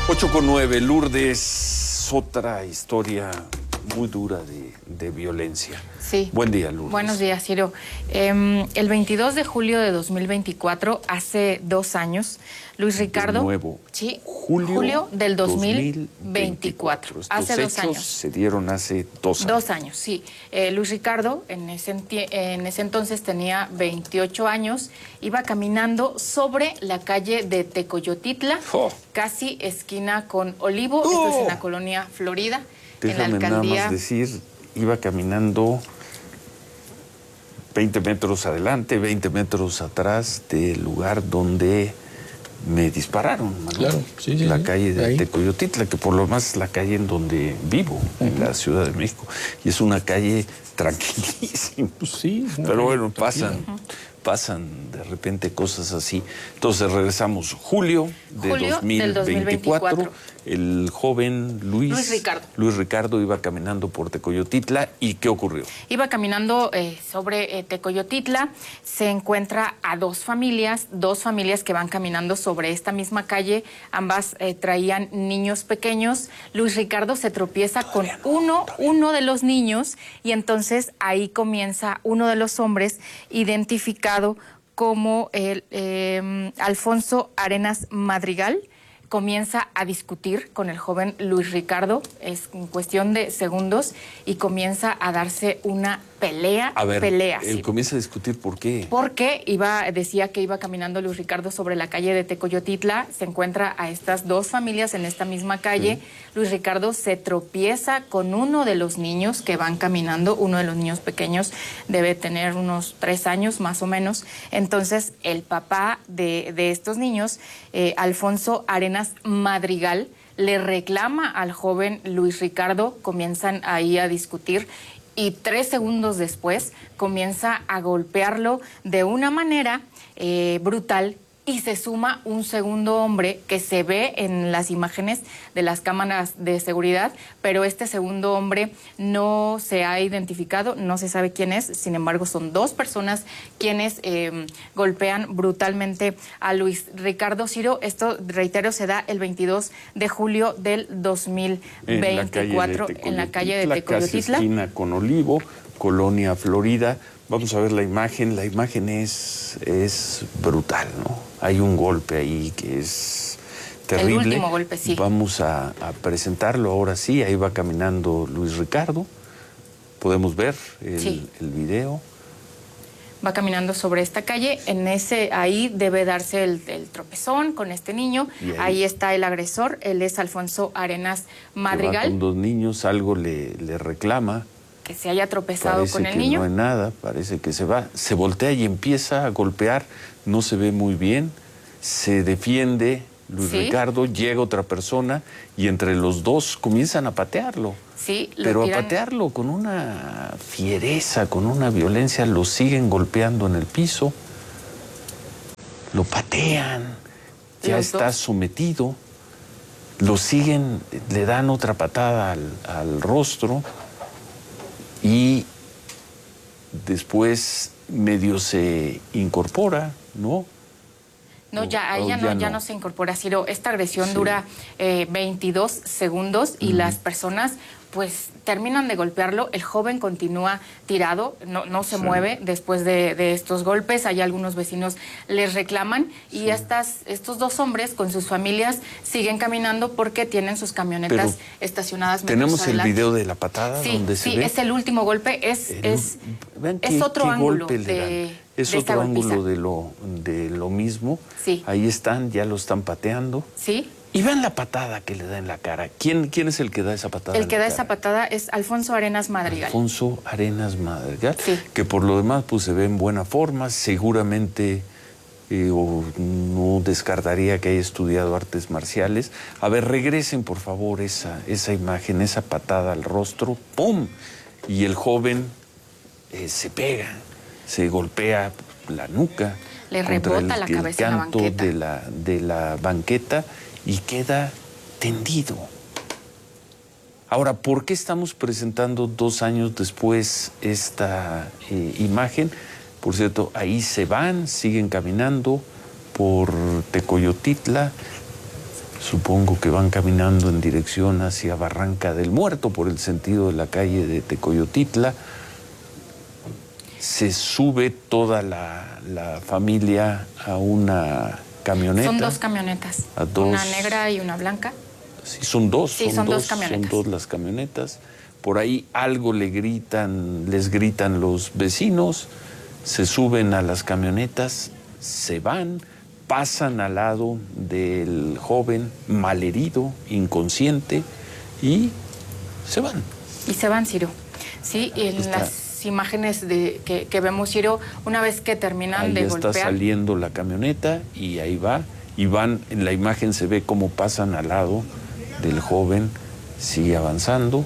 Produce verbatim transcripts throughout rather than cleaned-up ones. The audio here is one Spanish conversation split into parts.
ocho con nueve, Lourdes, otra historia muy dura de, de violencia. Sí. Buen día, Lourdes. Buenos días, Ciro. Eh, el veintidós de julio de dos mil veinticuatro, hace dos años, Luis Ricardo... De nuevo. Sí, julio, julio del dos mil veinticuatro. Estos hace dos hechos años. se dieron hace dos años. Dos años, sí. Eh, Luis Ricardo, en ese, en ese entonces tenía veintiocho años, iba caminando sobre la calle de Tecoyotitla, oh. casi esquina con Olivo, oh. esto es en la colonia Florida, Déjame en la alcaldía... nada más decir, iba caminando veinte metros adelante, veinte metros atrás del lugar donde me dispararon, Manuel. Claro, sí, sí, la sí, calle de ahí. Tecoyotitla, que por lo más es la calle en donde vivo, uh-huh. en la Ciudad de México. Y es una calle tranquilísima. Pues sí, pero bueno, pasan, uh-huh. pasan de repente cosas así. Entonces regresamos. Julio de Julio dos mil veinticuatro, del dos mil veinticuatro. El joven Luis, Luis Ricardo. Luis Ricardo iba caminando por Tecoyotitla. ¿Y qué ocurrió? Iba caminando eh, sobre eh, Tecoyotitla. Se encuentra a dos familias, dos familias que van caminando sobre esta misma calle. Ambas eh, traían niños pequeños. Luis Ricardo se tropieza todavía con no, uno, uno de los niños y entonces ahí comienza uno de los hombres identificado como el eh, Alfonso Arenas Madrigal. Comienza a discutir con el joven Luis Ricardo, es en cuestión de segundos, y comienza a darse una pelea. A ver, pelea, él sí. comienza a discutir por qué. Porque iba, decía que iba caminando Luis Ricardo sobre la calle de Tecoyotitla, se encuentra a estas dos familias en esta misma calle. Sí. Luis Ricardo se tropieza con uno de los niños que van caminando, uno de los niños pequeños debe tener unos tres años más o menos. Entonces el papá de, de estos niños, eh, Alfonso Arenas Madrigal, le reclama al joven Luis Ricardo, comienzan ahí a discutir y tres segundos después comienza a golpearlo de una manera eh, brutal y se suma un segundo hombre que se ve en las imágenes de las cámaras de seguridad, pero este segundo hombre no se ha identificado, no se sabe quién es, sin embargo son dos personas quienes eh, golpean brutalmente a Luis Ricardo. Ciro, esto, reitero, se da el veintidós de julio del dos mil veinticuatro en la calle de Tecoyotitla. Casi esquina con Olivo, colonia Florida. Vamos a ver la imagen. La imagen es, es brutal, ¿no? Hay un golpe ahí que es terrible. El último golpe, sí. Vamos a, a presentarlo ahora sí. Ahí va caminando Luis Ricardo. Podemos ver el, sí. el video. Va caminando sobre esta calle. En ese, ahí debe darse el, el tropezón con este niño. Ahí, ahí está el agresor. Él es Alfonso Arenas Madrigal. Que va con dos niños, algo le, le reclama. Que se haya tropezado parece con el que niño. No hay nada, parece que se va, se voltea y empieza a golpear, no se ve muy bien, se defiende Luis ¿Sí? Ricardo, llega otra persona y entre los dos comienzan a patearlo. Sí, lo pero tiran... a patearlo con una fiereza, con una violencia, lo siguen golpeando en el piso, lo patean, ya los está dos. sometido, lo siguen, le dan otra patada al, al rostro. Y después medio se incorpora, ¿no? No, ya, o, ya, o no, ya, no. ya no se incorpora, Ciro. Esta agresión sí. dura eh, veintidós segundos y uh-huh. las personas pues terminan de golpearlo. El joven continúa tirado, no, no se sí. mueve después de, de estos golpes. Hay algunos vecinos les reclaman y sí. estas, estos dos hombres con sus familias siguen caminando porque tienen sus camionetas Pero estacionadas. ¿Tenemos el video de la patada? Sí, donde sí, se ve? es el último golpe, es, el, es, qué, es otro qué ángulo golpe de, Es de otro ángulo de lo, de lo mismo. Sí. Ahí están, ya lo están pateando. Sí. Y vean la patada que le da en la cara. ¿Quién, quién es el que da esa patada? El que da cara? esa patada es Alfonso Arenas Madrigal. Alfonso Arenas Madrigal, sí. que por lo demás pues se ve en buena forma, seguramente eh, o no descartaría que haya estudiado artes marciales. A ver, regresen por favor esa, esa imagen, esa patada al rostro, ¡pum! Y el joven eh, se pega, se golpea la nuca. Le rebota el, la cabeza el en la banqueta. De la, de la banqueta y queda tendido. Ahora, ¿por qué estamos presentando dos años después esta eh, imagen? Por cierto, ahí se van, siguen caminando por Tecoyotitla. Supongo que van caminando en dirección hacia Barranca del Muerto por el sentido de la calle de Tecoyotitla. Se sube toda la, la familia a una camioneta. Son dos camionetas, a dos, una negra y una blanca. Sí, son dos. Sí, son, son dos, dos camionetas. Son dos las camionetas. Por ahí algo le gritan, les gritan los vecinos, se suben a las camionetas, se van, pasan al lado del joven malherido, inconsciente, y se van. Y se van, Ciro. Sí, y en está. las imágenes de, que, que vemos, Ciro, una vez que terminan ahí de golpear... está saliendo la camioneta y ahí va, y van, en la imagen se ve cómo pasan al lado del joven, sigue avanzando,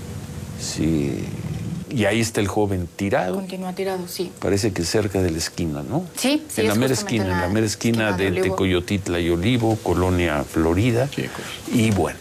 sí, y ahí está el joven tirado. Continúa tirado, sí. Parece que cerca de la esquina, ¿no? Sí, sí. En la mera esquina, en la, en la mera esquina, esquina de, de Tecoyotitla y Olivo, Colonia Florida. Chicos. Y bueno,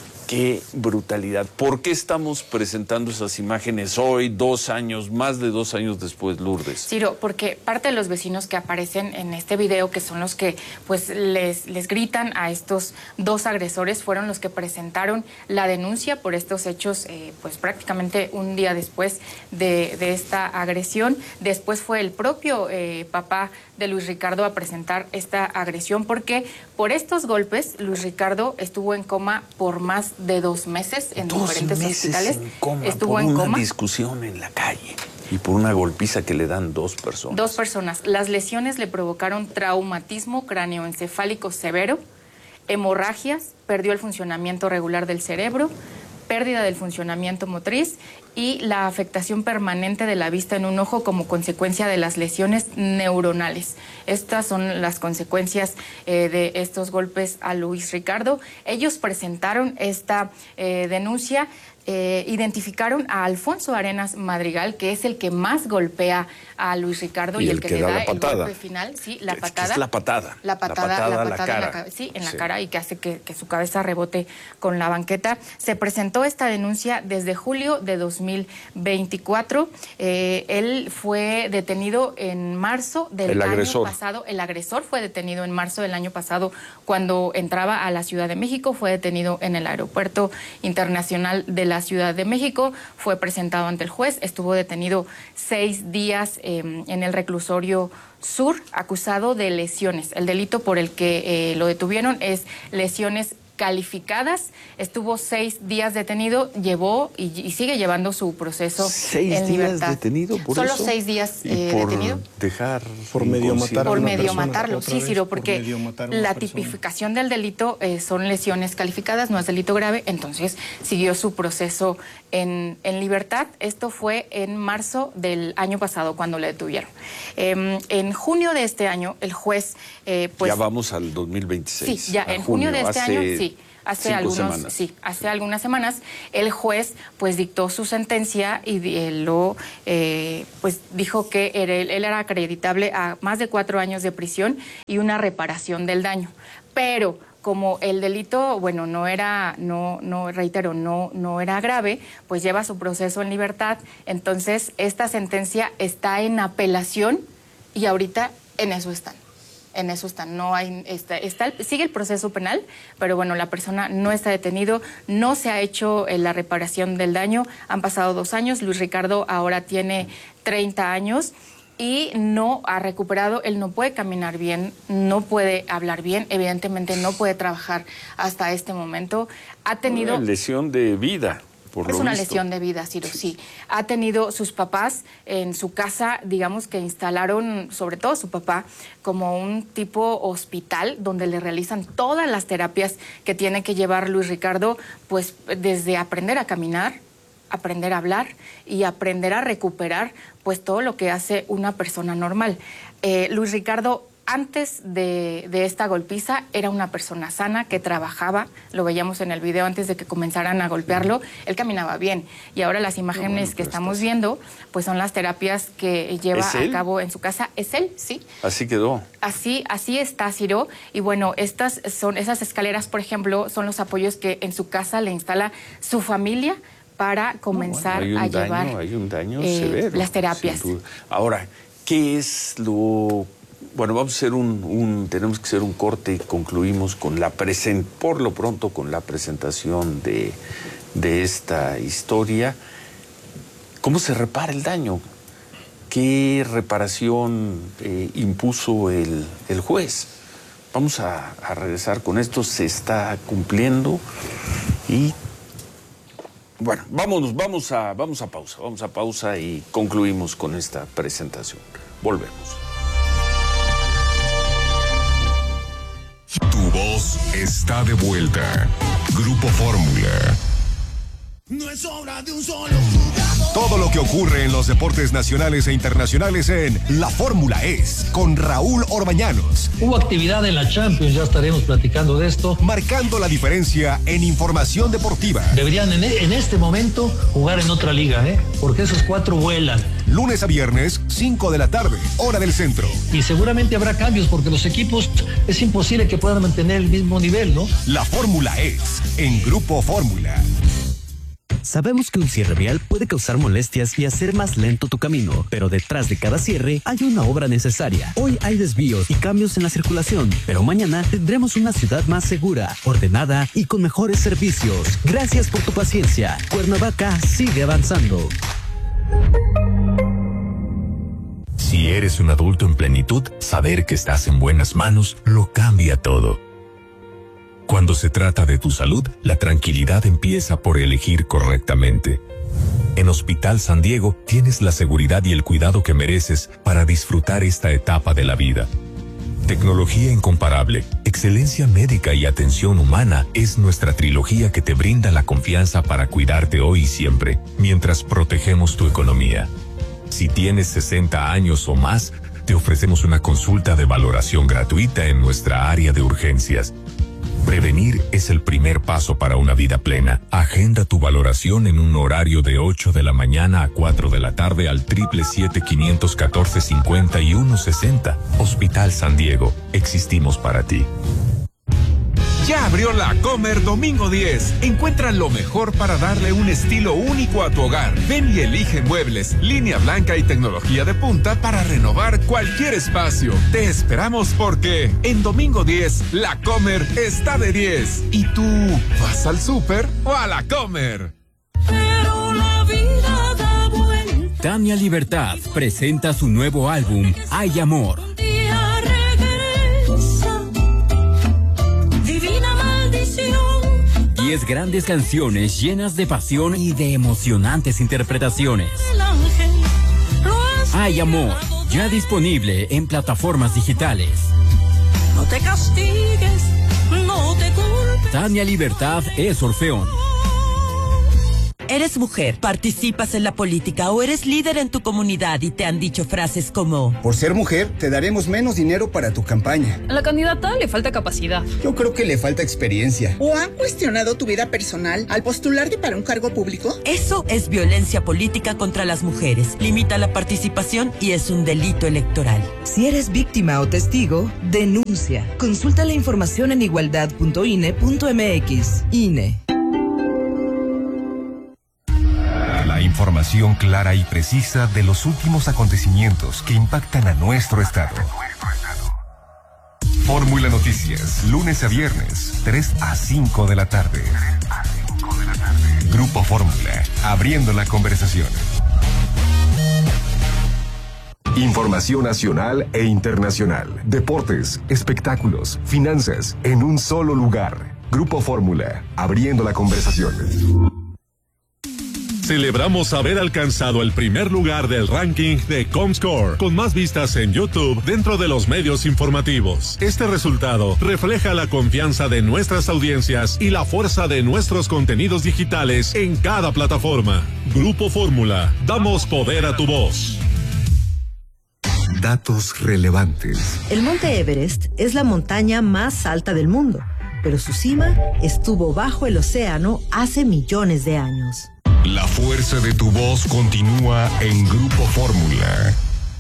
qué brutalidad. ¿Por qué estamos presentando esas imágenes hoy, dos años, más de dos años después, Lourdes? Ciro, porque parte de los vecinos que aparecen en este video, que son los que pues les, les gritan a estos dos agresores, fueron los que presentaron la denuncia por estos hechos eh, pues prácticamente un día después de, de esta agresión. Después fue el propio eh, papá de Luis Ricardo a presentar esta agresión, porque por estos golpes Luis Ricardo estuvo en coma por más de dos meses en dos diferentes meses hospitales. En coma, estuvo por en una coma. discusión en la calle y por una golpiza que le dan dos personas. Dos personas. Las lesiones le provocaron traumatismo cráneoencefálico severo, hemorragias, perdió el funcionamiento regular del cerebro, pérdida del funcionamiento motriz y la afectación permanente de la vista en un ojo como consecuencia de las lesiones neuronales. Estas son las consecuencias eh, de estos golpes a Luis Ricardo. Ellos presentaron esta eh, denuncia. Eh, identificaron a Alfonso Arenas Madrigal, que es el que más golpea a Luis Ricardo y, y el, el que, que le da, da el golpe final, sí, la patada. Es la patada. La patada, la patada, la patada la patada en la cara. En la, sí, en sí. la cara y que hace que, que su cabeza rebote con la banqueta. Se presentó esta denuncia desde julio de dos mil veinticuatro. Eh, él fue detenido en marzo del el año agresor. pasado. El agresor fue detenido en marzo del año pasado cuando entraba a la Ciudad de México. Fue detenido en el Aeropuerto Internacional de la Ciudad de México, fue presentado ante el juez, estuvo detenido seis días eh, en el reclusorio sur, acusado de lesiones. El delito por el que eh, lo detuvieron es lesiones calificadas. Estuvo seis días detenido, llevó y, y sigue llevando su proceso ¿Seis en días libertad. detenido por Solo eso? seis días eh, ¿Y por detenido. Dejar por medio matar por medio persona, matarlo, sí, Ciro, porque la tipificación del delito eh, son lesiones calificadas, no es delito grave, entonces siguió su proceso en, en libertad. Esto fue en marzo del año pasado cuando le detuvieron. Eh, en junio de este año, el juez eh, pues ya vamos al dos mil veintiséis. Sí, ya en junio, junio de este año, sí. Hace algunos, semanas. sí, hace algunas semanas, el juez pues dictó su sentencia y eh, lo eh, pues dijo que era, él era acreditable a más de cuatro años de prisión y una reparación del daño. Pero como el delito, bueno, no era, no, no, reitero, no, no era grave, pues lleva su proceso en libertad. Entonces, esta sentencia está en apelación y ahorita en eso están. En eso está, no hay, está, está, sigue el proceso penal, pero bueno, la persona no está detenido, no se ha hecho eh, la reparación del daño, han pasado dos años, Luis Ricardo ahora tiene treinta años y no ha recuperado, él no puede caminar bien, no puede hablar bien, evidentemente no puede trabajar hasta este momento, ha tenido... Una lesión de vida. Es una lesión de vida, Ciro, sí. Ha tenido sus papás en su casa, digamos que instalaron, sobre todo su papá, como un tipo hospital donde le realizan todas las terapias que tiene que llevar Luis Ricardo, pues desde aprender a caminar, aprender a hablar y aprender a recuperar pues todo lo que hace una persona normal. Eh, Luis Ricardo, antes de, de esta golpiza, era una persona sana que trabajaba, lo veíamos en el video antes de que comenzaran a golpearlo, él caminaba bien. Y ahora las imágenes no, bueno, que estamos estás... viendo, pues son las terapias que lleva a cabo en su casa. ¿Es él? Sí. Así quedó. Así, así está, Ciro. Y bueno, estas son esas escaleras, por ejemplo, son los apoyos que en su casa le instala su familia para comenzar no, bueno, hay un a llevar daño, hay un daño eh, severo, las terapias. Ahora, ¿qué es lo Bueno, vamos a hacer un, un, tenemos que hacer un corte y concluimos con la present, por lo pronto con la presentación de, de esta historia. ¿Cómo se repara el daño? ¿Qué reparación eh, impuso el, el juez? Vamos a, a regresar con esto, se está cumpliendo y bueno, vámonos, vamos a, vamos a pausa, vamos a pausa y concluimos con esta presentación. Volvemos. Tu voz está de vuelta. Grupo Fórmula. No es obra de un solo jugador. Todo lo que ocurre en los deportes nacionales e internacionales en La Fórmula es con Raúl Orbañanos. Hubo actividad en la Champions, ya estaremos platicando de esto. Marcando la diferencia en información deportiva. Deberían en, en este momento jugar en otra liga, ¿eh? Porque esos cuatro vuelan. Lunes a viernes, cinco de la tarde, hora del centro. Y seguramente habrá cambios porque los equipos es imposible que puedan mantener el mismo nivel, ¿no? La Fórmula es en Grupo Fórmula. Sabemos que un cierre vial puede causar molestias y hacer más lento tu camino, pero detrás de cada cierre hay una obra necesaria. Hoy hay desvíos y cambios en la circulación, pero mañana tendremos una ciudad más segura, ordenada y con mejores servicios. Gracias por tu paciencia. Cuernavaca sigue avanzando. Si eres un adulto en plenitud, saber que estás en buenas manos lo cambia todo. Cuando se trata de tu salud, la tranquilidad empieza por elegir correctamente. En Hospital San Diego tienes la seguridad y el cuidado que mereces para disfrutar esta etapa de la vida. Tecnología incomparable, excelencia médica y atención humana es nuestra trilogía que te brinda la confianza para cuidarte hoy y siempre, mientras protegemos tu economía. Si tienes sesenta años o más, te ofrecemos una consulta de valoración gratuita en nuestra área de urgencias. Prevenir es el primer paso para una vida plena. Agenda tu valoración en un horario de ocho de la mañana a cuatro de la tarde al triple siete quinientos catorce cincuenta y uno sesenta. Hospital San Diego. Existimos para ti. Ya abrió La Comer Domingo diez. Encuentra lo mejor para darle un estilo único a tu hogar. Ven y elige muebles, línea blanca y tecnología de punta para renovar cualquier espacio. Te esperamos porque en Domingo diez, La Comer está de diez. ¿Y tú vas al súper o a La Comer? Pero la vida da vuelta. Tania Libertad presenta su nuevo álbum, Hay Amor. Un día regresa. Divina maldición. Diez grandes canciones llenas de pasión y de emocionantes interpretaciones. El ángel lo has Hay Amor, llevado ya de- disponible en plataformas digitales. No te castigues, no te culpes. Tania Libertad es Orfeón. Eres mujer, participas en la política o eres líder en tu comunidad y te han dicho frases como: por ser mujer, te daremos menos dinero para tu campaña. A la candidata le falta capacidad. Yo creo que le falta experiencia. ¿O han cuestionado tu vida personal al postularte para un cargo público? Eso es violencia política contra las mujeres. Limita la participación y es un delito electoral. Si eres víctima o testigo, denuncia. Consulta la información en igualdad punto I N E punto M X. I N E. La información clara y precisa de los últimos acontecimientos que impactan a nuestro estado. Fórmula Noticias, lunes a viernes, tres a cinco de la tarde. Grupo Fórmula, abriendo la conversación. Información nacional e internacional, deportes, espectáculos, finanzas, en un solo lugar. Grupo Fórmula, abriendo la conversación. Celebramos haber alcanzado el primer lugar del ranking de Comscore, con más vistas en YouTube dentro de los medios informativos. Este resultado refleja la confianza de nuestras audiencias y la fuerza de nuestros contenidos digitales en cada plataforma. Grupo Fórmula, damos poder a tu voz. Datos relevantes. El Monte Everest es la montaña más alta del mundo, pero su cima estuvo bajo el océano hace millones de años. La fuerza de tu voz continúa en Grupo Fórmula.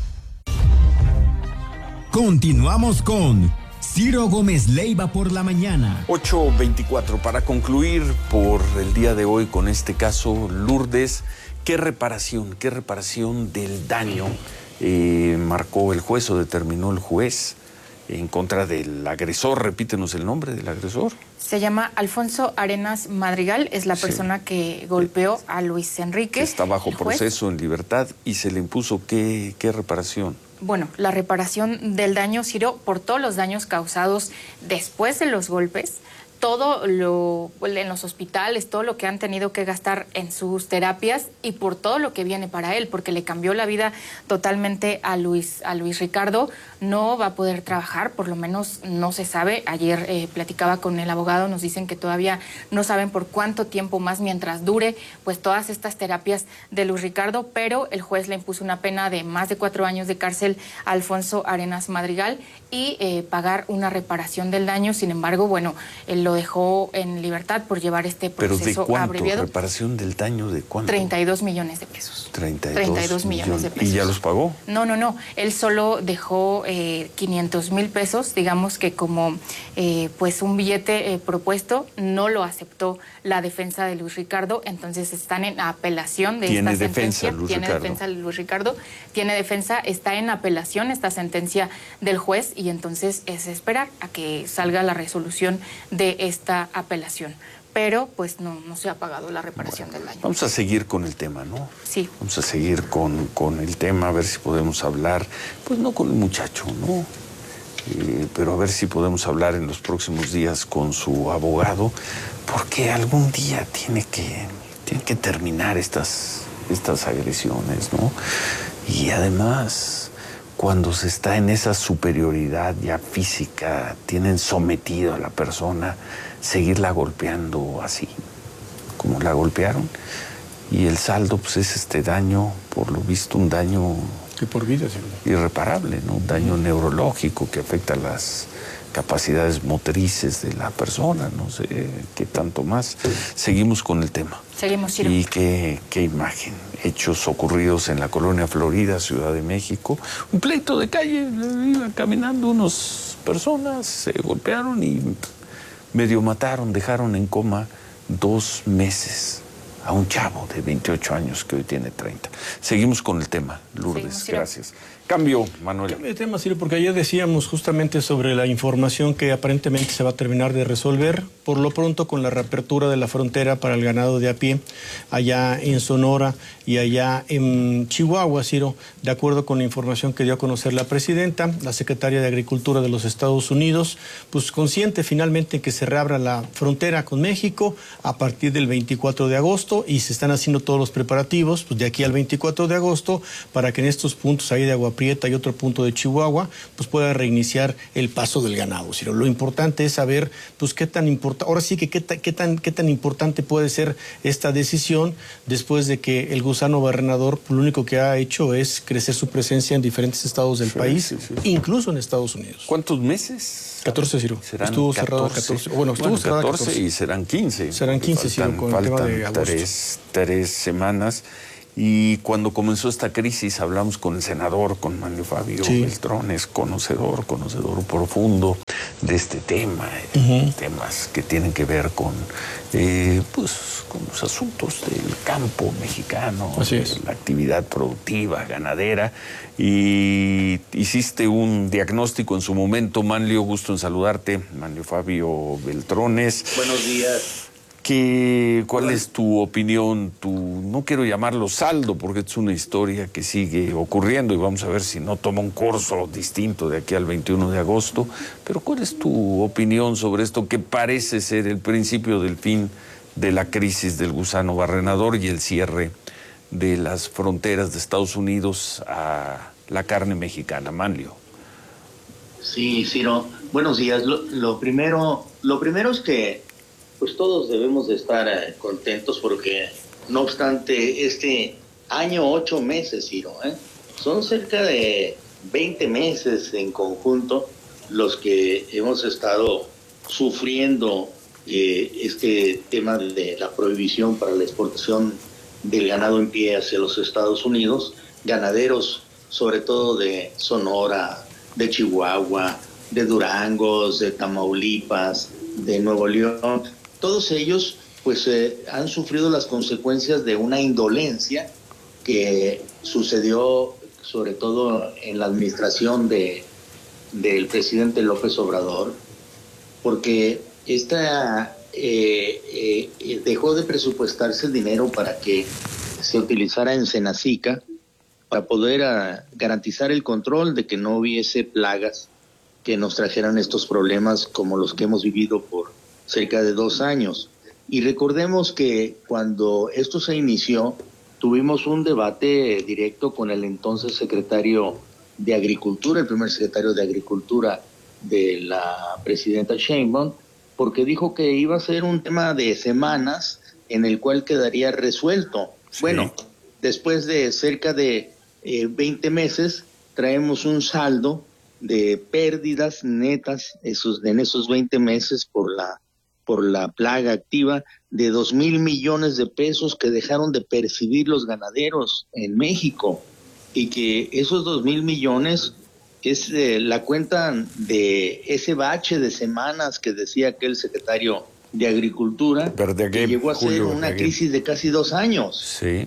Continuamos con Ciro Gómez Leiva por la mañana. ocho veinticuatro. Para concluir por el día de hoy con este caso, Lourdes, ¿qué reparación, qué reparación del daño eh, marcó el juez o determinó el juez en contra del agresor. Repítenos el nombre del agresor. Se llama Alfonso Arenas Madrigal, es la persona sí. que golpeó a Luis Enrique. Está bajo proceso en libertad y se le impuso qué, qué reparación. Bueno, la reparación del daño, Ciro, por todos los daños causados después de los golpes, todo lo en los hospitales, todo lo que han tenido que gastar en sus terapias y por todo lo que viene para él, porque le cambió la vida totalmente a Luis, a Luis Ricardo. No va a poder trabajar, por lo menos no se sabe. Ayer eh, platicaba con el abogado, nos dicen que todavía no saben por cuánto tiempo más mientras dure pues todas estas terapias de Luis Ricardo, pero el juez le impuso una pena de más de cuatro años de cárcel a Alfonso Arenas Madrigal y eh, pagar una reparación del daño. Sin embargo, bueno, el lo dejó en libertad por llevar este proceso ¿Pero de cuánto? abreviado. ¿Reparación del daño de cuánto? treinta y dos millones de pesos. treinta y dos, treinta y dos millones de pesos. ¿Y ya los pagó? No, no, no. Él solo dejó eh, quinientos mil pesos, digamos que como eh, pues un billete eh, propuesto, no lo aceptó la defensa de Luis Ricardo, entonces están en apelación de ¿Tiene esta defensa, sentencia. Luis Tiene Ricardo? defensa Luis Ricardo, tiene defensa, está en apelación esta sentencia del juez y entonces es esperar a que salga la resolución de esta apelación. Pero pues no, no se ha pagado la reparación bueno, del daño. Vamos a seguir con el tema, ¿no? Sí. Vamos a seguir con, con el tema, a ver si podemos hablar, pues no con el muchacho, ¿no? Eh, pero a ver si podemos hablar en los próximos días con su abogado, porque algún día tiene que, tiene que terminar estas, estas agresiones, ¿no? Y además, cuando se está en esa superioridad ya física, tienen sometido a la persona, seguirla golpeando así, como la golpearon. Y el saldo, pues, es este daño, por lo visto, un daño que por vida, sí. irreparable, ¿no? Un daño uh-huh. neurológico que afecta las capacidades motrices de la persona, no sé qué tanto más. Seguimos con el tema. Seguimos, Ciro. Y qué, qué imagen. Hechos ocurridos en la colonia Florida, Ciudad de México. Un pleito de calle, iban caminando unas personas, se golpearon y medio mataron, dejaron en coma dos meses a un chavo de veintiocho años que hoy tiene treinta. Seguimos con el tema, Lourdes, sí, gracias. Cambio, Manuel. Cambio de tema, Ciro, porque ayer decíamos justamente sobre la información que aparentemente se va a terminar de resolver, por lo pronto con la reapertura de la frontera para el ganado de a pie, allá en Sonora y allá en Chihuahua, Ciro, de acuerdo con la información que dio a conocer la presidenta, la secretaria de Agricultura de los Estados Unidos, pues consciente finalmente que se reabra la frontera con México a partir del veinticuatro de agosto y se están haciendo todos los preparativos, pues de aquí al veinticuatro de agosto, para que en estos puntos ahí de Agua Prieta y otro punto de Chihuahua, pues pueda reiniciar el paso del ganado. Ciro, lo importante es saber, pues qué tan importante, ahora sí que qué, ta, qué tan qué tan importante puede ser esta decisión después de que el gusano barrenador, pues, lo único que ha hecho es crecer su presencia en diferentes estados del sí, país, sí, sí. incluso en Estados Unidos. ¿Cuántos meses? catorce, Ciro. Estuvo cerrado catorce. Bueno, estuvo bueno, cerrado catorce, catorce y serán quince. Serán quince, Ciro, con el tema de agosto. Tres, tres semanas. Y cuando comenzó esta crisis hablamos con el senador, con Manlio Fabio sí. Beltrones, conocedor, conocedor profundo de este tema, uh-huh. temas que tienen que ver con, eh, pues, con los asuntos del campo mexicano, Así de es. la actividad productiva, ganadera. Y hiciste un diagnóstico en su momento, Manlio, gusto en saludarte, Manlio Fabio Beltrones. Buenos días. ¿Qué, ¿Cuál es tu opinión? Tu, no quiero llamarlo saldo, porque es una historia que sigue ocurriendo y vamos a ver si no toma un curso distinto de aquí al veintiuno de agosto. Pero ¿cuál es tu opinión sobre esto que parece ser el principio del fin de la crisis del gusano barrenador y el cierre de las fronteras de Estados Unidos a la carne mexicana? Manlio. Sí, Ciro. Buenos días. Lo, lo primero, lo primero es que pues todos debemos de estar eh, contentos porque, no obstante, este año, ocho meses, Ciro, ¿eh? son cerca de veinte meses en conjunto los que hemos estado sufriendo eh, este tema de la prohibición para la exportación del ganado en pie hacia los Estados Unidos, ganaderos sobre todo de Sonora, de Chihuahua, de Durango, de Tamaulipas, de Nuevo León. Todos ellos pues eh, han sufrido las consecuencias de una indolencia que sucedió sobre todo en la administración de del presidente López Obrador, porque esta eh, eh, dejó de presupuestarse el dinero para que se utilizara en Senacica para poder a, garantizar el control de que no hubiese plagas que nos trajeran estos problemas como los que hemos vivido por cerca de dos años. Y recordemos que cuando esto se inició, tuvimos un debate directo con el entonces secretario de Agricultura, el primer secretario de Agricultura de la presidenta Sheinbaum, porque dijo que iba a ser un tema de semanas en el cual quedaría resuelto. Sí. Bueno, después de cerca de eh, veinte meses, traemos un saldo de pérdidas netas esos, en esos veinte meses por la por la plaga activa de dos mil millones de pesos que dejaron de percibir los ganaderos en México, y que esos dos mil millones es eh, la cuenta de ese bache de semanas que decía aquel secretario de Agricultura, que llegó a ser una crisis de casi dos años. Sí.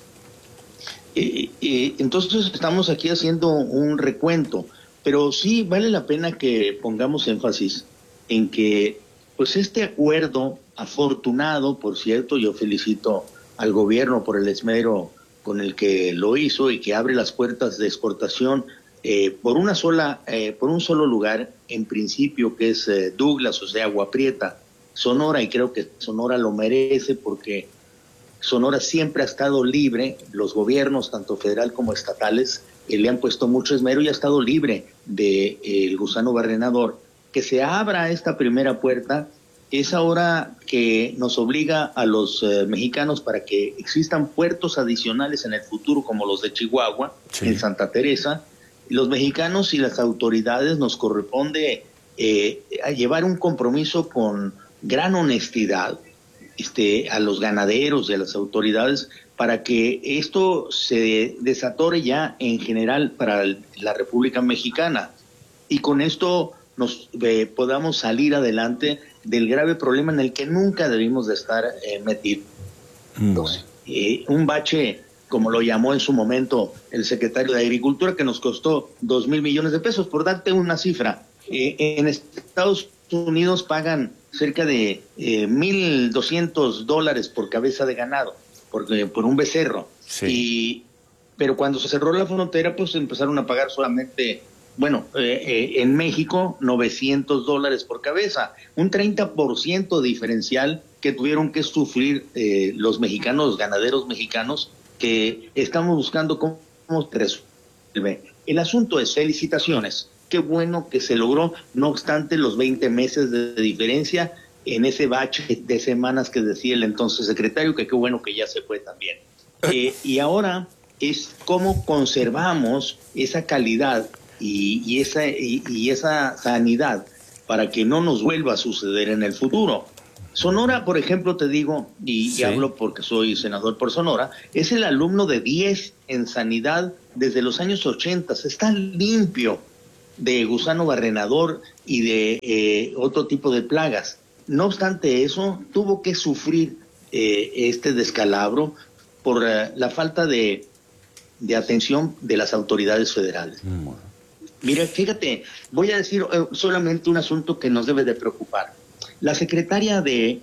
Y, y, entonces estamos aquí haciendo un recuento, pero sí vale la pena que pongamos énfasis en que pues este acuerdo afortunado, por cierto, yo felicito al gobierno por el esmero con el que lo hizo y que abre las puertas de exportación eh, por una sola, eh, por un solo lugar, en principio, que es eh, Douglas, o sea, Agua Prieta, Sonora, y creo que Sonora lo merece porque Sonora siempre ha estado libre, los gobiernos, tanto federal como estatales, eh, le han puesto mucho esmero y ha estado libre del de, eh, gusano barrenador. Que se abra esta primera puerta es ahora que nos obliga a los eh, mexicanos para que existan puertos adicionales en el futuro, como los de Chihuahua, sí. En Santa Teresa. Los mexicanos y las autoridades nos corresponde eh, a llevar un compromiso con gran honestidad este, a los ganaderos y a las autoridades para que esto se desatore ya en general para la República Mexicana. Y con esto nos eh, podamos salir adelante del grave problema en el que nunca debimos de estar eh, metidos. Bueno. Eh, un bache, como lo llamó en su momento el secretario de Agricultura, que nos costó dos mil millones de pesos. Por darte una cifra, eh, en Estados Unidos pagan cerca de eh, mil doscientos dólares por cabeza de ganado, por, eh, por un becerro. Sí. Y, pero cuando se cerró la frontera, pues empezaron a pagar solamente... Bueno, eh, eh, en México, novecientos dólares por cabeza, un treinta por ciento diferencial que tuvieron que sufrir eh, los mexicanos, los ganaderos mexicanos, que estamos buscando cómo se resuelve. El asunto es felicitaciones. Qué bueno que se logró, no obstante los veinte meses de diferencia en ese bache de semanas que decía el entonces secretario, que qué bueno que ya se fue también. Eh, y ahora es cómo conservamos esa calidad Y, y esa y, y esa sanidad para que no nos vuelva a suceder en el futuro. Sonora, por ejemplo, te digo, y, sí. y hablo porque soy senador por Sonora, es el alumno de diez en sanidad desde los años ochenta, está limpio de gusano barrenador y de eh, otro tipo de plagas. No obstante eso, tuvo que sufrir eh, este descalabro por uh, la falta de, de atención de las autoridades federales. Mm. Mira, fíjate, voy a decir eh, solamente un asunto que nos debe de preocupar. La secretaria de,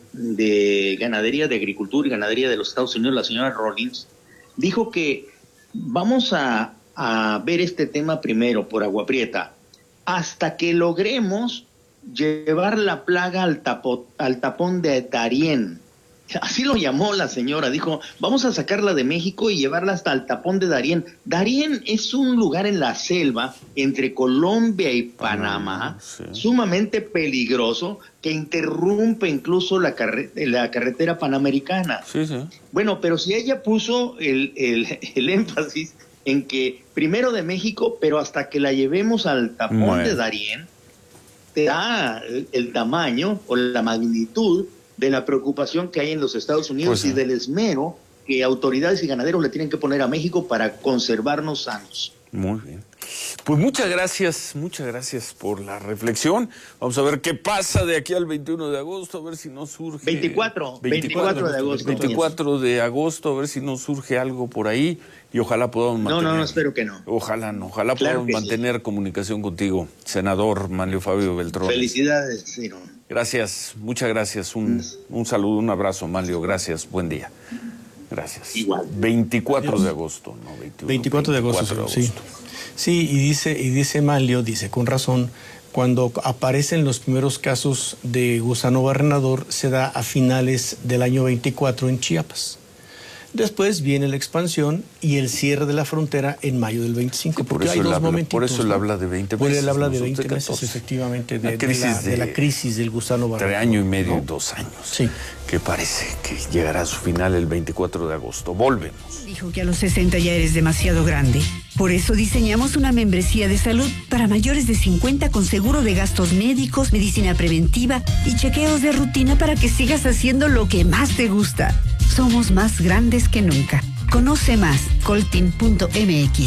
de Ganadería, de Agricultura y Ganadería de los Estados Unidos, la señora Rawlings, dijo que vamos a, a ver este tema primero por Agua Prieta, hasta que logremos llevar la plaga al, tapo, al tapón de Darién. Así lo llamó la señora, dijo, vamos a sacarla de México y llevarla hasta el tapón de Darién. Darién es un lugar en la selva entre Colombia y Panamá, sí. sumamente peligroso, que interrumpe incluso la, carre la carretera panamericana. Sí, sí. Bueno, pero si ella puso el, el, el énfasis en que primero de México, pero hasta que la llevemos al tapón bueno. de Darién, te da el, el tamaño o la magnitud de la preocupación que hay en los Estados Unidos pues sí. y del esmero que autoridades y ganaderos le tienen que poner a México para conservarnos sanos. Muy bien. Pues muchas gracias, muchas gracias por la reflexión. Vamos a ver qué pasa de aquí al veintiuno de agosto, a ver si no surge... veinticuatro, veinticuatro de agosto. veinticuatro de agosto, a ver si no surge algo por ahí y ojalá podamos mantener... No, no, no, espero que no. Ojalá no, ojalá claro podamos mantener sí. comunicación contigo, senador Manlio Fabio Beltrón. Felicidades, Ciro. Gracias, muchas gracias. Un, un saludo, un abrazo, Manlio. Gracias, buen día. Gracias. Igual. veinticuatro de agosto, ¿no? veintiuno, veinticuatro de agosto, de agosto. Sí. Sí, y dice, y dice Manlio, dice con razón, cuando aparecen los primeros casos de gusano barrenador, se da a finales del año veinticuatro en Chiapas. Después viene la expansión y el cierre de la frontera en mayo del veinticinco, sí, por porque hay dos habla, momentitos. Por eso él ¿no? habla de veinte meses. Por él habla de no veinte de meses, efectivamente, de, la crisis de, la, de, de la crisis del gusano barrenador. Entre año y medio, ¿no? Dos años. Sí. Que parece que llegará a su final el veinticuatro de agosto. Volvemos. Dijo que a los sesenta ya eres demasiado grande. Por eso diseñamos una membresía de salud para mayores de cincuenta con seguro de gastos médicos, medicina preventiva y chequeos de rutina para que sigas haciendo lo que más te gusta. Somos más grandes que nunca. Conoce más, coltin punto m x.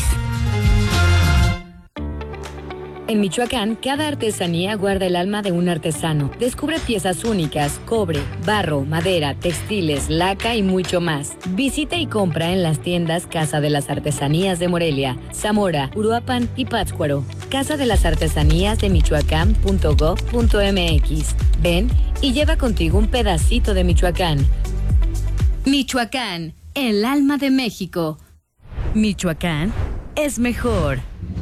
En Michoacán, cada artesanía guarda el alma de un artesano. Descubre piezas únicas, cobre, barro, madera, textiles, laca y mucho más. Visita y compra en las tiendas Casa de las Artesanías de Morelia, Zamora, Uruapan y Pátzcuaro. Casa de las Artesanías de Michoacán punto gov punto m x. Ven y lleva contigo un pedacito de Michoacán. Michoacán, el alma de México. Michoacán es mejor.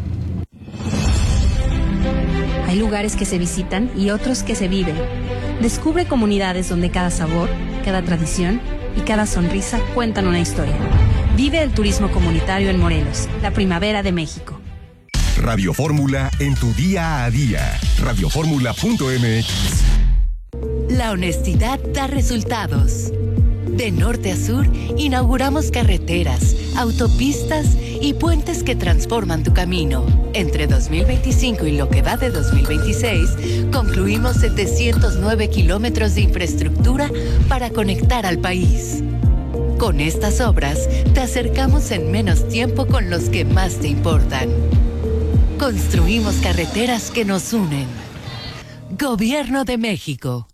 Hay lugares que se visitan y otros que se viven. Descubre comunidades donde cada sabor, cada tradición y cada sonrisa cuentan una historia. Vive el turismo comunitario en Morelos, la primavera de México. Radio Fórmula en tu día a día. radio fórmula punto m x. La honestidad da resultados. De norte a sur, inauguramos carreteras, autopistas y puentes que transforman tu camino. Entre dos mil veinticinco y lo que va de dos mil veintiséis, concluimos setecientos nueve kilómetros de infraestructura para conectar al país. Con estas obras, te acercamos en menos tiempo con los que más te importan. Construimos carreteras que nos unen. Gobierno de México.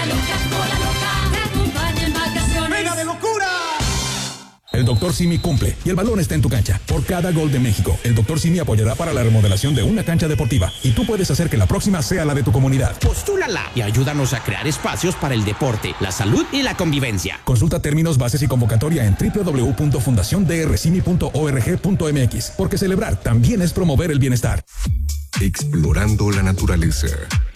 El doctor Simi cumple y el balón está en tu cancha. Por cada gol de México, el doctor Simi apoyará para la remodelación de una cancha deportiva y tú puedes hacer que la próxima sea la de tu comunidad. Postúlala y ayúdanos a crear espacios para el deporte, la salud y la convivencia. Consulta términos, bases y convocatoria en doble u doble u doble u punto fundación d r simi punto org punto m x, porque celebrar también es promover el bienestar. Explorando la naturaleza.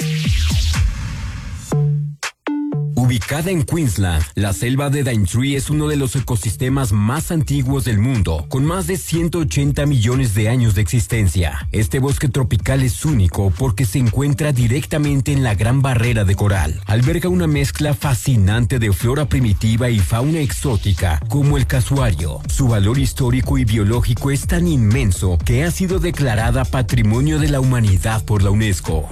Ubicada en Queensland, la selva de Daintree es uno de los ecosistemas más antiguos del mundo, con más de ciento ochenta millones de años de existencia. Este bosque tropical es único porque se encuentra directamente en la Gran Barrera de Coral. Alberga una mezcla fascinante de flora primitiva y fauna exótica, como el casuario. Su valor histórico y biológico es tan inmenso que ha sido declarada Patrimonio de la Humanidad por la UNESCO.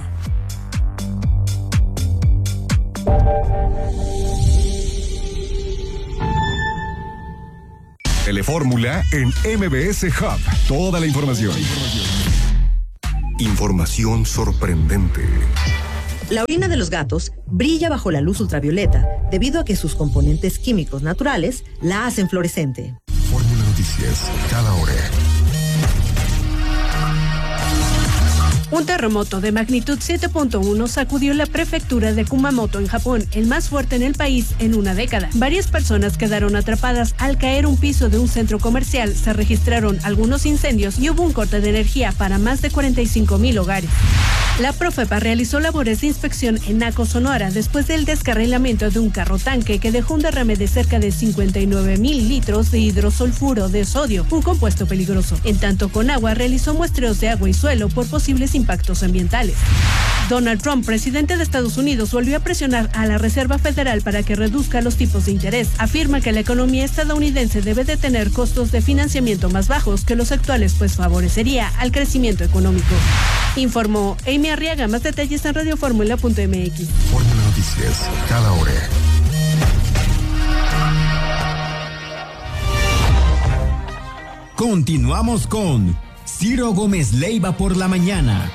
Telefórmula en M B S Hub. Toda la información. Información sorprendente. La orina de los gatos brilla bajo la luz ultravioleta debido a que sus componentes químicos naturales la hacen fluorescente. Fórmula Noticias, cada hora. Un terremoto de magnitud siete punto uno sacudió la prefectura de Kumamoto en Japón, el más fuerte en el país en una década. Varias personas quedaron atrapadas al caer un piso de un centro comercial, se registraron algunos incendios y hubo un corte de energía para más de cuarenta y cinco mil hogares. La Profepa realizó labores de inspección en Naco, Sonora, después del descarrilamiento de un carro tanque que dejó un derrame de cerca de cincuenta y nueve mil litros de hidrosulfuro de sodio, un compuesto peligroso. En tanto, Conagua realizó muestreos de agua y suelo por posibles impactos ambientales. Donald Trump, presidente de Estados Unidos, volvió a presionar a la Reserva Federal para que reduzca los tipos de interés. Afirma que la economía estadounidense debe de tener costos de financiamiento más bajos que los actuales, pues favorecería al crecimiento económico. Informó Amy Arriaga. Más detalles en radio fórmula punto m x. Fórmula Noticias, cada hora. Continuamos con Ciro Gómez Leiva por la mañana.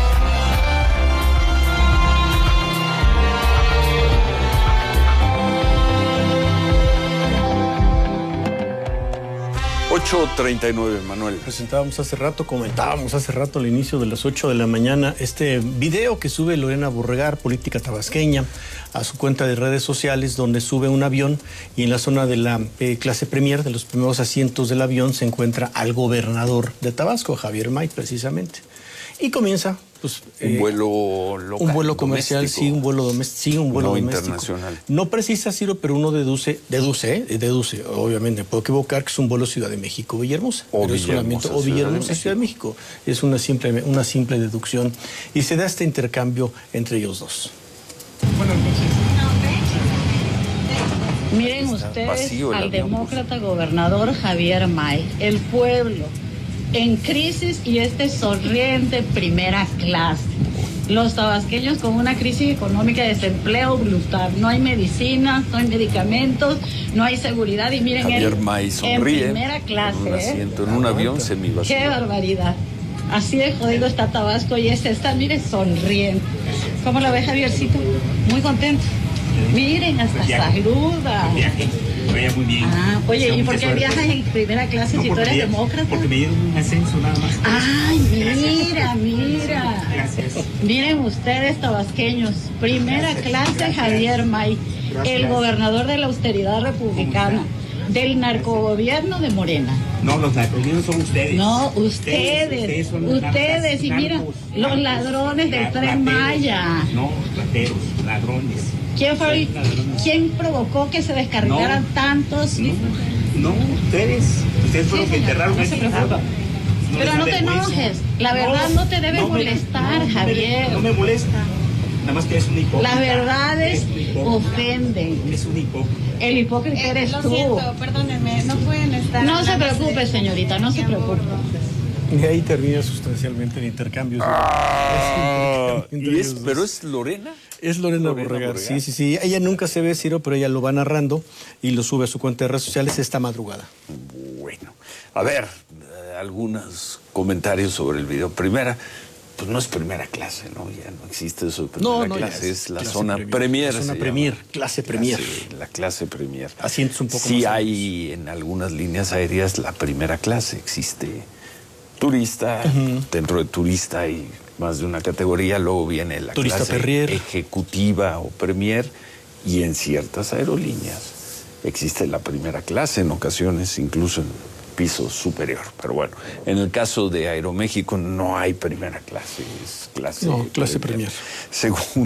ocho treinta y nueve, Manuel. Presentábamos hace rato, comentábamos hace rato al inicio de las ocho de la mañana este video que sube Lorena Borregar, política tabasqueña, a su cuenta de redes sociales, donde sube un avión y en la zona de la eh, clase premier, de los primeros asientos del avión, se encuentra al gobernador de Tabasco, Javier May, precisamente. Y comienza, pues... Un eh, vuelo local, un vuelo comercial, doméstico. sí, un vuelo doméstico, sí, un vuelo No doméstico. internacional. No precisa, Ciro, pero uno deduce, deduce, ¿eh? deduce, obviamente, me puedo equivocar, que es un vuelo Ciudad de México, Villahermosa. O pero es Villahermosa, solamente, o Ciudad de Villahermosa, México. Ciudad de México. Es una simple, una simple deducción. Y se da este intercambio entre ellos dos. Buenas noches. Miren ustedes vacío el al avión, demócrata gobernador Javier May, el pueblo en crisis y este sonriente primera clase. Los tabasqueños con una crisis económica de desempleo brutal. No hay medicinas, no hay medicamentos, no hay seguridad. Y miren, Javier él May sonríe en primera clase. en un asiento, en un ¿eh? avión semivacío. Qué barbaridad. Así de jodido está Tabasco y este está, mire, sonriente. ¿Cómo la ve, Javiercito? Muy contento. Miren, hasta saluda. Viaje, vaya muy bien. Ah, oye, Mucha ¿y por qué suerte. viajas en primera clase No, si tú porque eres me- demócrata? Porque me dieron un ascenso nada más. Ay, mira, mira. Gracias. Miren ustedes, tabasqueños. Primera Gracias, clase, gracias. Javier May, Gracias. el gobernador de la austeridad republicana, del narcogobierno de Morena. No, los narcogobiernos son ustedes. No, ustedes, Ustedes son los ustedes, narcas- y mira, narcos, los narcos, ladrones del ra- Tren rateros. Maya. No, rateros, ladrones. ¿Quién fue, Sí, ladrones. quién provocó que se descarrilaran No, tantos? No, no, ustedes. Ustedes fueron los que señor, enterraron no el se dinero. preocupe. No Pero les no da te vergüenza. enojes. La verdad no te debe no me- molestar, no me- Javier. No me molesta. Nada más que es un hipócrita. Las verdades Es un hipócrita. ofenden. Es un hipócrita. El hipócrita eres lo tú. siento, perdónenme, no pueden estar. No se hablando preocupe, de- señorita, no se preocupe. Y ahí termina sustancialmente el intercambio. Ah, Entre y es- ellos dos. ¿Pero es Lorena? Es Lorena, Lorena Borregar, Borregar. sí, sí, sí. Ella nunca se ve, Ciro, pero ella lo va narrando y lo sube a su cuenta de redes sociales esta madrugada. Bueno, a ver, eh, algunos comentarios sobre el video. Primera, pues no es primera clase, ¿no? Ya no existe eso de primera No, no, ya clase, es es la clase zona premier. premier. La zona se premier, llama. clase premier. Clase- la clase premier. Asientos un poco sí más hay en algunas líneas aéreas la primera clase. Existe turista, dentro de turista hay más de una categoría, luego viene la Turista clase Perrier. ejecutiva o premier, y en ciertas aerolíneas existe la primera clase, en ocasiones incluso en piso superior. Pero bueno, en el caso de Aeroméxico no hay primera clase, es clase No, clase premier. Segundo,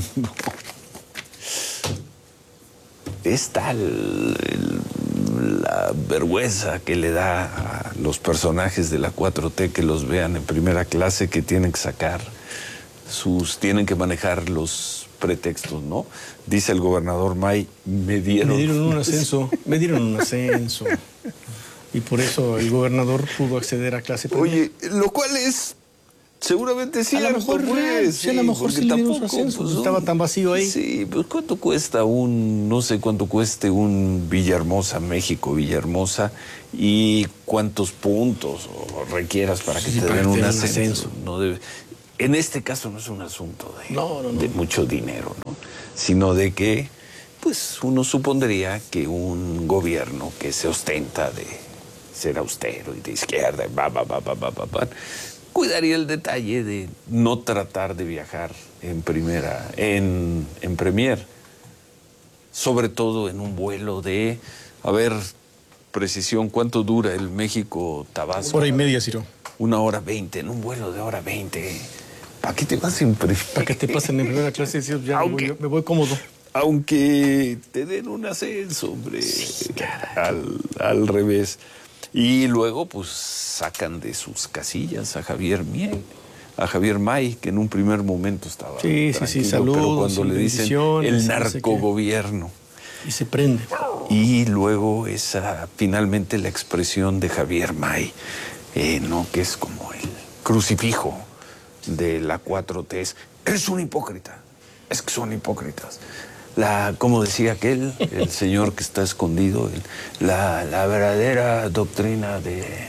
es tal el- la vergüenza que le da a los personajes de la cuatro T que los vean en primera clase, que tienen que sacar sus, tienen que manejar los pretextos, ¿no? Dice el gobernador May, me dieron... Me dieron un ascenso, me dieron un ascenso. Y por eso el gobernador pudo acceder a clase premier. Oye, lo cual es seguramente a cierto, lo mejor, pues, real, sí, a lo mejor porque sí le dieron su tampoco, ascenso, pues, estaba un- tan vacío ahí. Sí, pues ¿cuánto cuesta un, no sé cuánto cueste un Villahermosa, México, Villahermosa, y cuántos puntos o requieras para que Sí, te para den que un te den un ascenso? ascenso. No debe- en este caso no es un asunto de, No, no, no. de mucho dinero, ¿no? Sino de que, pues uno supondría que un gobierno que se ostenta de ser austero y de izquierda, y va, va, va, va, va, va, va, cuidaría el detalle de no tratar de viajar en primera, en, en premier, sobre todo en un vuelo de, a ver, precisión, ¿cuánto dura el México-Tabasco? Hora y media, Ciro. Una hora veinte, en un vuelo de hora veinte. ¿Para qué te vas en premier? Para que te pasen en primera clase, Ciro, ya me Aunque- voy, me voy cómodo. Aunque te den un ascenso, hombre, al, al revés. Y luego, pues, sacan de sus casillas a Javier Miel, a Javier May, que en un primer momento estaba Sí, sí, sí, tranquilo, saludos pero cuando y le dicen bendiciones, el no sé qué. narcogobierno. Y se prende. Y luego esa, finalmente, la expresión de Javier May, eh, ¿no? Que es como el crucifijo de la cuatro T. Eres un hipócrita. Es que son hipócritas. La, como decía aquel, el señor que está escondido, el- la, la verdadera doctrina de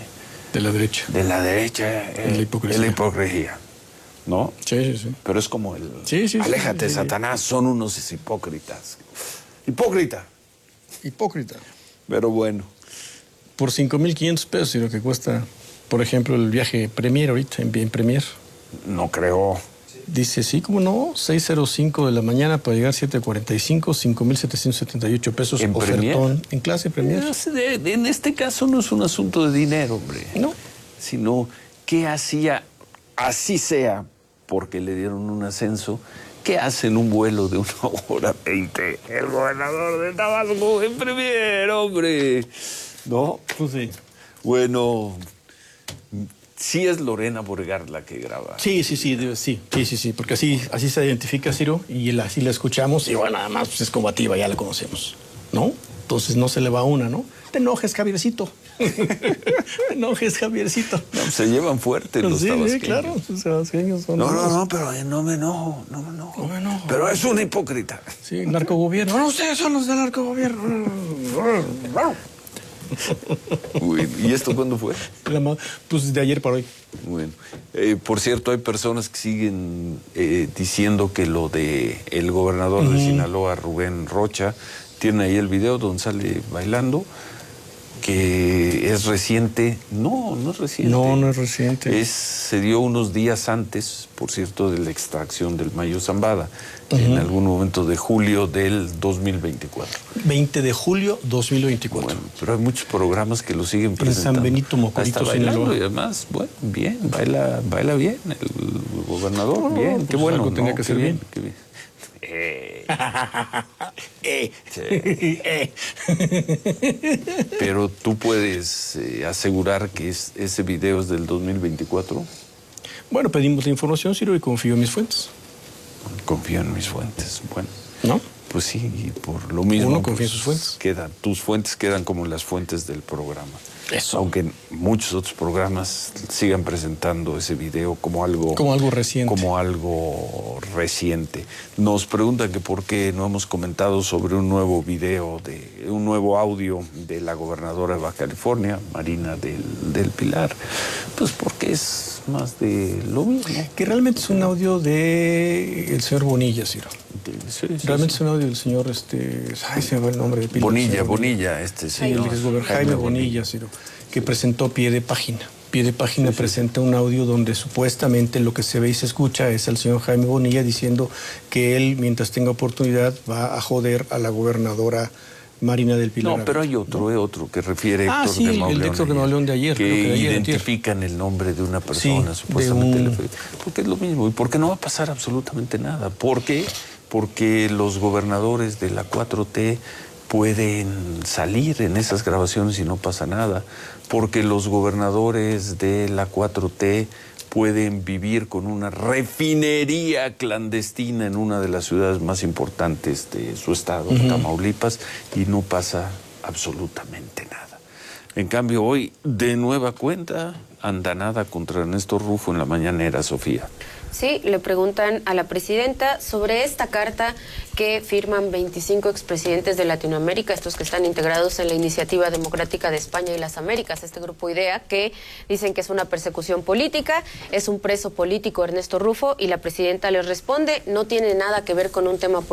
De la derecha. De la derecha. Eh, la hipocresía. Es la hipocresía. ¿No? Sí, sí, sí. Pero es como el... Sí, sí, aléjate, sí, sí, Satanás, son unos hipócritas. Hipócrita. Hipócrita. Pero bueno. Por cinco mil quinientos pesos y lo que cuesta, por ejemplo, el viaje Premier ahorita, en, en Premier. No creo. Dice, sí, ¿cómo no? seis cero cinco de la mañana para llegar siete cuarenta y cinco, cinco mil setecientos setenta y ocho pesos. ¿En Premier? En clase Premier. En este caso no es un asunto de dinero, hombre. No. Sino, ¿qué hacía? Así sea, porque le dieron un ascenso. ¿Qué hace en un vuelo de una hora veinte el gobernador de Tabasco en Premier, hombre? ¿No? Pues sí. Bueno, sí es Lorena Borgar la que graba. Sí, sí, sí, sí, sí, sí, sí, porque así, así se identifica, Ciro, y así la escuchamos, y bueno, nada más pues es combativa, ya la conocemos, ¿no? Entonces no se le va una, ¿no? Te enojes, Javiercito. Te enojes, Javiercito. No, se llevan fuerte los sí, tabasqueños. Sí, claro, los tabasqueños son... No, no, no, pero no me enojo, no me enojo. No me enojo. Pero es un hipócrita. Sí, narcogobierno. No, ustedes son los del narcogobierno. Uy, ¿y esto cuándo fue? Pues de ayer para hoy. Bueno, eh, por cierto, hay personas que siguen eh, diciendo que lo de el gobernador uh-huh. de Sinaloa, Rubén Rocha, tiene ahí el video donde sale bailando, que es reciente. No, no es reciente. No, no es reciente. Es, se dio unos días antes, por cierto, de la extracción del Mayo Zambada, uh-huh. en algún momento de julio del dos mil veinticuatro. veinte de julio dos mil veinticuatro. Bueno, pero hay muchos programas que lo siguen presentando. En San Benito, Mocorito, Sinaloa. Y además, bueno, bien, baila, baila bien el gobernador, no, bien, pues qué bueno. Algo tenía no, que qué ser bien. bien. Qué bien. Eh. eh. Sí. eh. Pero tú puedes eh, asegurar que es, ese video es del dos mil veinticuatro. Bueno, pedimos la información, Ciro, y confío en mis fuentes. Confío en mis fuentes, bueno. ¿No? Pues sí, y por lo mismo. Uno confía pues, en sus fuentes. Quedan, tus fuentes quedan como las fuentes del programa. Eso. Aunque muchos otros programas sigan presentando ese video como algo... Como algo reciente. Como algo reciente. Nos preguntan que por qué no hemos comentado sobre un nuevo video, de un nuevo audio de la gobernadora de Baja California, Marina del, del Pilar. Pues porque es más de lo mismo. Que realmente es un audio de el señor Bonilla, Ciro. Sí, sí, realmente sí. es un audio del señor, este, ay, se me va el nombre de Pilar. Bonilla, Bonilla, este sí, el exgobernador Jaime, Jaime Bonilla, Bonilla, Ciro, que presentó Pie de Página. Pie de Página sí, presenta sí. un audio donde supuestamente lo que se ve y se escucha es al señor Jaime Bonilla diciendo que él, mientras tenga oportunidad, va a joder a la gobernadora Marina del Pilar. No, pero hay otro, ¿no? eh, otro que refiere a ah, Héctor sí, de Mauleón. el de Héctor de Mauleón de ayer. Que, creo que de ayer, identifican ayer. el nombre de una persona, sí, supuestamente. Un... Porque es lo mismo. ¿Y por qué no va a pasar absolutamente nada? ¿Por qué? Porque los gobernadores de la cuatro T pueden salir en esas grabaciones y no pasa nada. Porque los gobernadores de la cuatro T pueden vivir con una refinería clandestina en una de las ciudades más importantes de su estado, uh-huh. Tamaulipas, y no pasa absolutamente nada. En cambio, hoy, de nueva cuenta, andanada contra Ernesto Rufo en la mañanera, Sofía. Sí, le preguntan a la presidenta sobre esta carta que firman veinticinco expresidentes de Latinoamérica, estos que están integrados en la Iniciativa Democrática de España y las Américas, este grupo IDEA, que dicen que es una persecución política, es un preso político Ernesto Rufo, y la presidenta les responde, no tiene nada que ver con un tema político.